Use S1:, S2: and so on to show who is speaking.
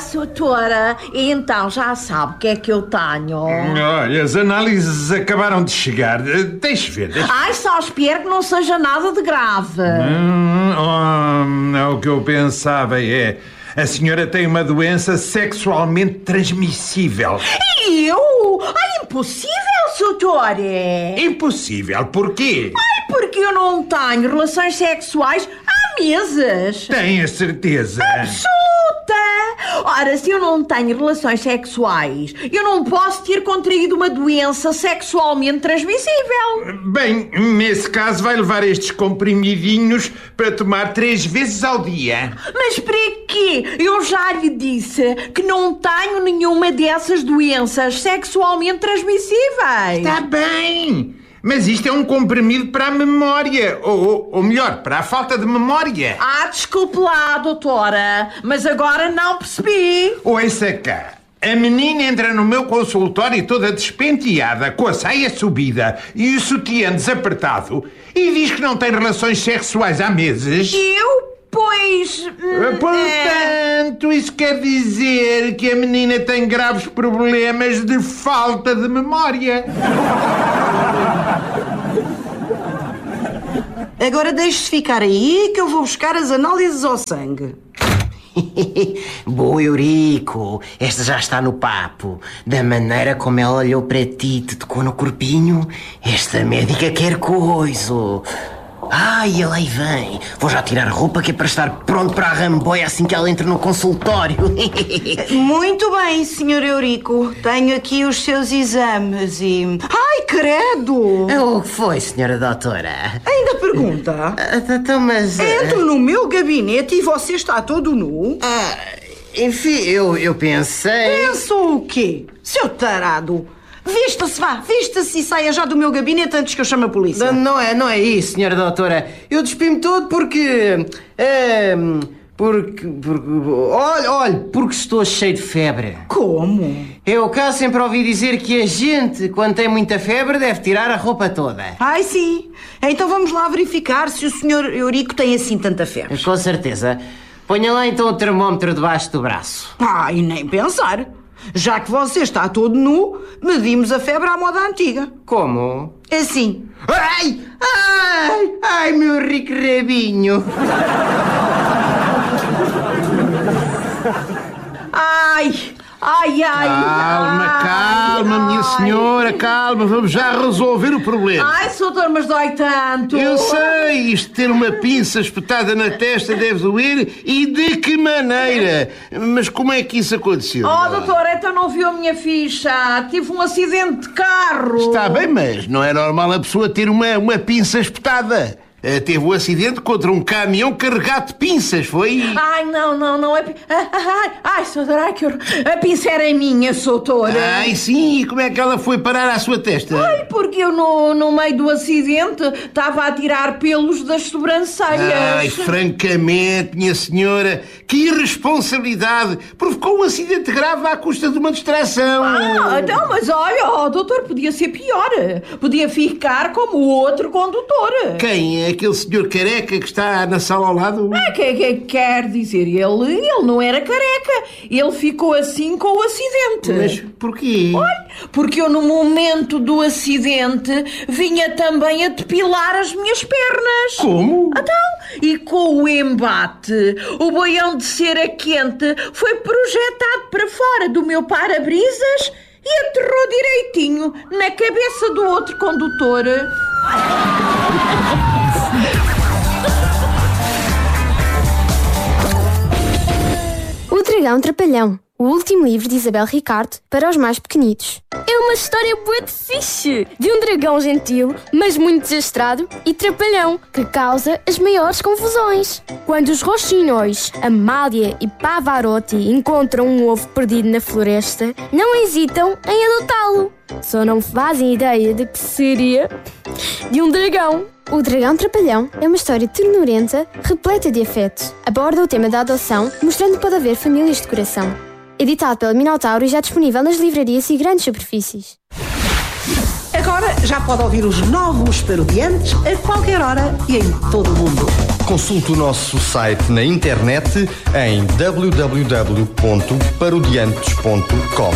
S1: doutora, então já sabe o que é que eu tenho.
S2: Olha, as análises acabaram de chegar. Deixe ver.
S1: Ai, só espero que não seja nada de grave.
S2: O que eu pensava é... A senhora tem uma doença sexualmente transmissível.
S1: E eu? Ai, impossível, doutor.
S2: Impossível, porquê?
S1: Ai, porque eu não tenho relações sexuais há meses.
S2: Tenho a certeza.
S1: Absoluta! Ora, se eu não tenho relações sexuais, eu não posso ter contraído uma doença sexualmente transmissível.
S2: Bem, nesse caso vai levar estes comprimidinhos para tomar 3 vezes ao dia.
S1: Mas para quê? Eu já lhe disse que não tenho nenhuma dessas doenças sexualmente transmissíveis.
S2: Está bem, mas isto é um comprimido para a memória. Ou melhor, para a falta de memória.
S1: Desculpe lá, doutora, mas agora não percebi.
S2: Ouça cá. A menina entra no meu consultório toda despenteada, com a saia subida e o sutiã desapertado e diz que não tem relações sexuais há meses.
S1: Eu? Pois...
S2: Portanto, isso quer dizer que a menina tem graves problemas de falta de memória.
S3: Agora deixe-se ficar aí que eu vou buscar as análises ao sangue.
S4: Boa, Eurico. Esta já está no papo. Da maneira como ela olhou para ti e te tocou no corpinho, esta médica quer coisa. Ai, ela aí vem. Vou já tirar roupa que é para estar pronto para a ramboia assim que ela entra no consultório.
S3: Muito bem, Sr. Eurico. Tenho aqui os seus exames e... Ai, credo!
S4: O que foi, senhora doutora?
S3: Ainda pergunta?
S4: Então, mas...
S3: Entro no meu gabinete e você está todo nu?
S4: Enfim, eu pensei...
S3: Pensou o quê? Seu tarado! Vista-se, vá! Vista-se e saia já do meu gabinete antes que eu chame a polícia.
S4: Não é isso, senhora doutora. Eu despi-me todo porque... porque estou cheio de febre.
S3: Como?
S4: Eu cá sempre ouvi dizer que a gente, quando tem muita febre, deve tirar a roupa toda.
S3: Ai, sim. Então vamos lá verificar se o Sr. Eurico tem assim tanta febre.
S4: Com certeza. Ponha lá então o termómetro debaixo do braço.
S3: Ai, nem pensar. Já que você está todo nu, medimos a febre à moda antiga.
S4: Como?
S3: Assim.
S4: Ai, meu rico rabinho.
S2: Calma, minha senhora, calma. Vamos já resolver o problema.
S1: Ai, doutor, mas dói tanto.
S2: Eu sei, isto de ter uma pinça espetada na testa deve doer e de que maneira? Mas como é que isso aconteceu?
S1: Doutor, então não viu a minha ficha. Tive um acidente de carro.
S2: Está bem, mas não é normal a pessoa ter uma pinça espetada. Teve um acidente contra um caminhão carregado de pinças, foi?
S1: Ai, não é... Doutor, que horror. A pinça era minha, doutor.
S2: Ai, sim, e como é que ela foi parar à sua testa?
S1: Ai, porque eu no meio do acidente estava a tirar pelos das sobrancelhas.
S2: Ai, francamente, minha senhora, que irresponsabilidade. Provocou um acidente grave à custa de uma distração.
S1: Então, mas olha, doutor, podia ser pior. Podia ficar como o outro condutor.
S2: Quem? Aquele senhor careca que está na sala ao lado?
S1: Que quer dizer, ele não era careca. Ele ficou assim com o acidente.
S2: Mas porquê?
S1: Olha, porque eu no momento do acidente vinha também a depilar as minhas pernas.
S2: Como?
S1: Então, e com o embate, o boião de cera quente foi projetado para fora do meu para-brisas e aterrou direitinho na cabeça do outro condutor.
S5: O Dragão Trapalhão, o último livro de Isabel Ricardo para os mais pequenitos. É uma história bué de fixe, de um dragão gentil, mas muito desastrado e trapalhão, que causa as maiores confusões. Quando os roxinóis, Amália e Pavarotti encontram um ovo perdido na floresta, não hesitam em adotá-lo. Só não fazem ideia de que seria de um dragão. O Dragão Trapalhão é uma história ternurenta, repleta de afeto. Aborda o tema da adoção, mostrando que pode haver famílias de coração. Editado pela Minotauro e já disponível nas livrarias e grandes superfícies.
S3: Agora já pode ouvir os novos parodiantes a qualquer hora e em todo o mundo.
S6: consulte o nosso site na internet em www.parodiantes.com.